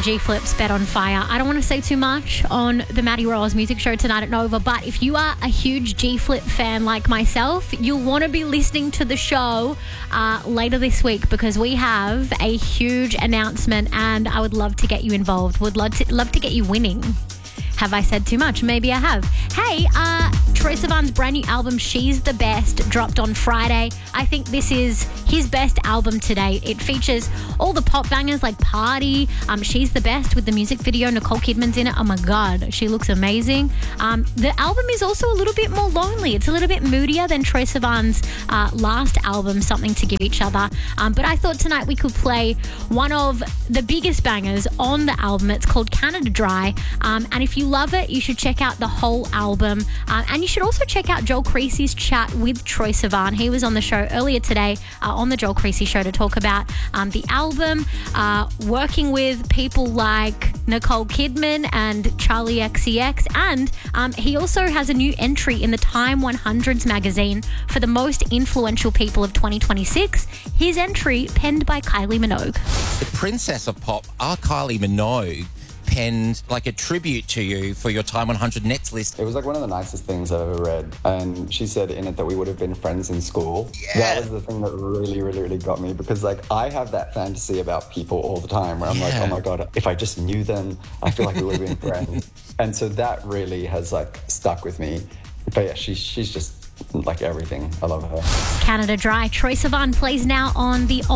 G Flip's Bet on Fire. I don't want to say too much on the Maddie Rose music show tonight at Nova, but if you are a huge G Flip fan like myself, you'll want to be listening to the show later this week because we have a huge announcement and I would love to get you involved. Would love to get you winning. Have I said too much? Maybe I have. Hey, Troye Sivan's brand new album, She's the Best, dropped on Friday. I think this is his best album to date. It features all the pop bangers like Party, She's the Best with the music video. Nicole Kidman's in it. Oh my God, she looks amazing. The album is also a little bit more lonely. It's a little bit moodier than Troye Sivan's last album, Something to Give Each Other. But I thought tonight we could play one of the biggest bangers on the album. It's called Canada Dry. And if you love it, you should check out the whole album. And you should also check out Joel Creasy's chat with Troye Sivan. He was on the show earlier today on the Joel Creasy show to talk about the album, working with people like Nicole Kidman and Charlie XCX. And he also has a new entry in the Time 100s magazine for the most influential people of 2026. His entry penned by Kylie Minogue. The princess of pop, Kylie Minogue, penned like a tribute to you for your Time 100 Next list. It was like one of the nicest things I've ever read. And she said in it that we would have been friends in school. Yeah. That was the thing that really got me because like I have that fantasy about people all the time where I'm like, oh my God, if I just knew them, I feel like we would have been friends. And so that really has like stuck with me. But yeah, she's just like everything. I love her. Canada Dry. Troye Sivan plays now on the